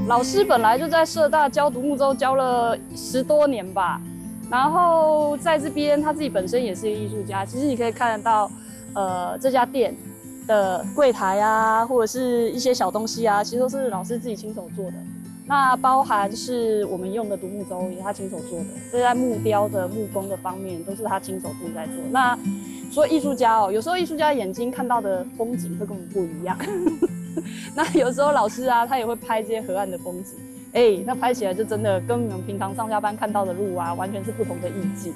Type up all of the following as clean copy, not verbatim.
老师本来就在社大教独木舟，教了10多年吧。然后在这边他自己本身也是一个艺术家，其实你可以看得到，这家店的柜台啊，或者是一些小东西啊，其实都是老师自己亲手做的。那包含是我们用的独木舟，也是他亲手做的。这在木雕的木工的方面，都是他亲手自己在做。那说艺术家哦，有时候艺术家眼睛看到的风景会跟我们不一样。那有时候老师啊，他也会拍这些河岸的风景。那拍起来就真的跟我们平常上下班看到的路啊，完全是不同的意境。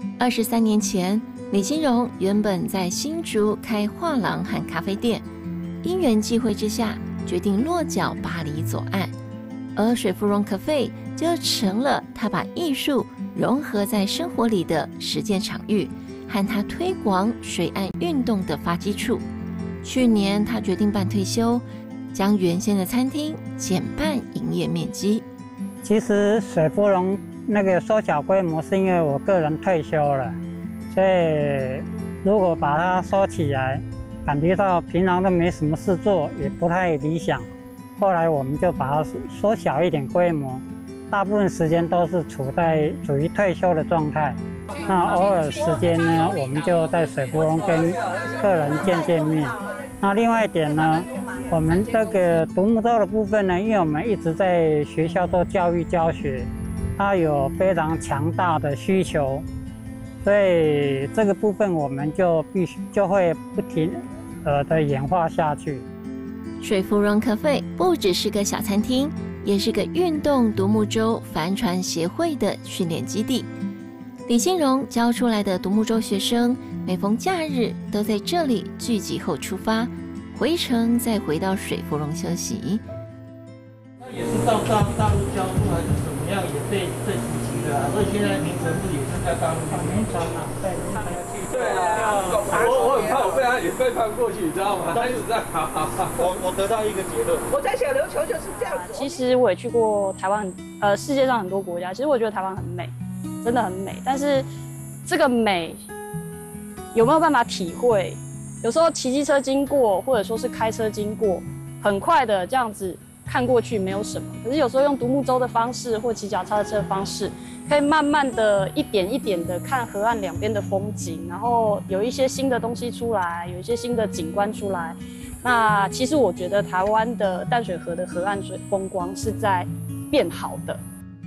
23年前，李金荣原本在新竹开画廊和咖啡店，因缘际会之下，决定落脚巴黎左岸，而水芙蓉 Cafe 就成了他把艺术融合在生活里的实践场域，和他推广水岸运动的发基处。去年他决定办退休，将原先的餐厅减半营业面积。 其实水芙蓉那个缩小规模是因为我个人退休了，所以如果把它收起来，感觉到平常都没什么事做，也不太理想。后来我们就把它缩小一点规模，大部分时间都是处于退休的状态。那偶尔时间呢，我们就在水芙蓉跟客人见面。那另外一点呢，我们这个独木舟的部分呢，因为我们一直在学校做教育教学，它有非常强大的需求，所以这个部分我们就会不停的演化下去。 水芙蓉 Cafe 不只是个小餐厅，也是个运动独木舟帆船协会的训练基地。李金荣教出来的独木舟学生，每逢假日都在这里聚集后出发，回程再回到水芙蓉休息。 那也是到大陆教书还是怎么样，也被这几级的啊，所以现在名城不也是在大陆？ 名城啊，对。 对啊，我很怕我被他也被翻过去，你知道吗？他一直在我得到一个结论， 我在小琉球就是这样子。 其实我也去过台湾，世界上很多国家，其实我觉得台湾很美，真的很美。但是这个美有没有办法体会？有时候骑机车经过，或者说是开车经过，很快的这样子看过去没有什么。可是有时候用独木舟的方式或骑脚踏车的方式，可以慢慢的一点一点的看河岸两边的风景，然后有一些新的东西出来，有一些新的景观出来。那其实我觉得台湾的淡水河的河岸风光是在变好的。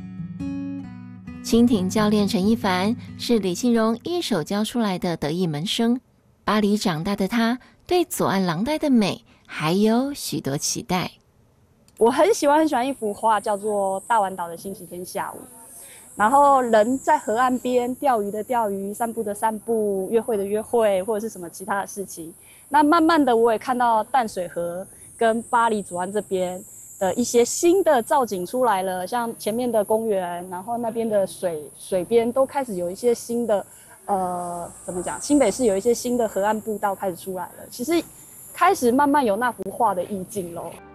蜻蜓教练陈一凡是李金荣一手教出来的得意门生。巴黎长大的他，对左岸廊带的美还有许多期待。 我很喜欢一幅画，叫做《大湾岛的星期天下午》。然后人在河岸边钓鱼的钓鱼，散步的散步，约会的约会，或者是什么其他的事情。那慢慢的，我也看到淡水河跟巴黎左岸这边的一些新的造景出来了，像前面的公园，然后那边的水边都开始有一些新的，怎么讲？新北市有一些新的河岸步道开始出来了，其实开始慢慢有那幅画的意境咯。